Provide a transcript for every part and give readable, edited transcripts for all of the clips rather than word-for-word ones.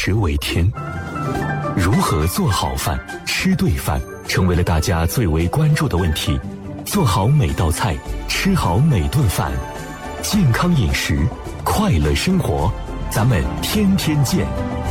食为天。如何做好饭、吃对饭，成为了大家最为关注的问题。做好每道菜，吃好每顿饭，健康饮食，快乐生活，咱们天天见。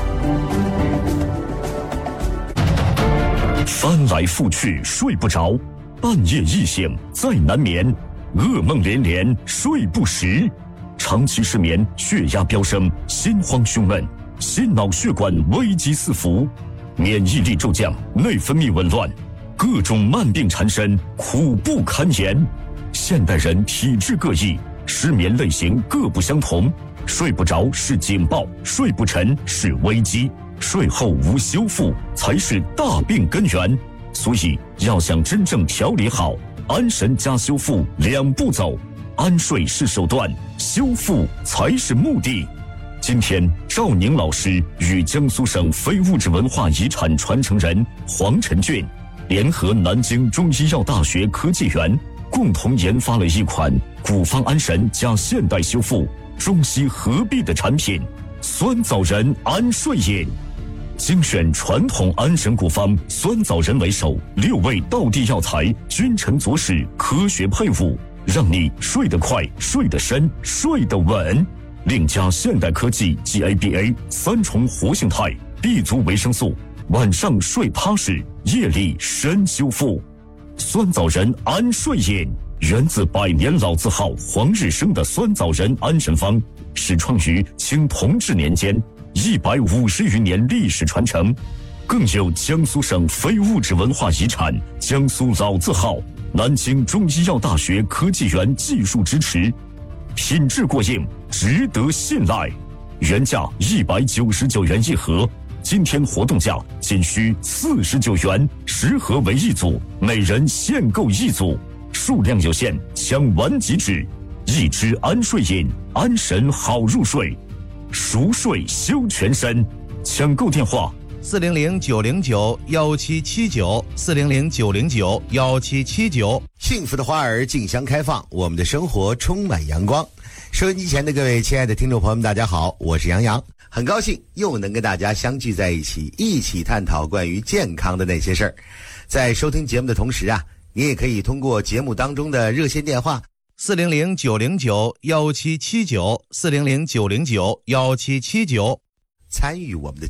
翻来覆去睡不着，半夜异醒再难眠，噩梦连连睡不实，长期失眠，血压飙升，心慌胸闷，心脑血管危机四伏，免疫力骤降，内分泌紊乱，各种慢病缠身，苦不堪言。现代人体质各异，失眠类型各不相同，睡不着是警报，睡不沉是危机，睡后无修复才是大病根源。所以要想真正调理好，安神加修复两步走，安睡是手段，修复才是目的。今天赵宁老师与江苏省非物质文化遗产传承人黄晨俊联合南京中医药大学科技园，共同研发了一款古方安神加现代修复中西合璧的产品酸枣仁安睡饮。精选传统安神古方酸枣仁为首，6味道地药材君臣佐使科学配伍，让你睡得快、睡得深、睡得稳。另加现代科技 GABA 3重活性肽 B 族维生素，晚上睡踏实，夜里深修复。酸枣仁安睡饮源自100年老字号黄日升的酸枣仁安神方，始创于清同治年间，150余年历史传承，更有江苏省非物质文化遗产江苏老字号南京中医药大学科技园技术支持，品质过硬，值得信赖。原价199元一盒，今天活动价仅需49元，10盒为一组，每人限购一组，数量有限，抢完即止。一支安睡饮，安神好入睡，熟睡修全身。抢购电话 400-909-1779，400-909-1779。幸福的花儿竞相开放，我们的生活充满阳光。收音机前的各位亲爱的听众朋友们，大家好，我是杨洋，很高兴又能跟大家相聚在一起，一起探讨关于健康的那些事儿。在收听节目的同时啊，你也可以通过节目当中的热线电话400-909-1779，400-909-1779参与我们的